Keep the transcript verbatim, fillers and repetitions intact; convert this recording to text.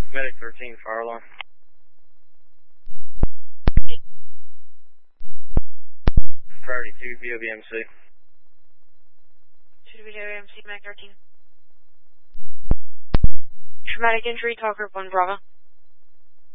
Medic thirteen, fire alarm. Priority two, V O B M C. two V O B M C, Medic thirteen. Traumatic injury, talk group one, Bravo.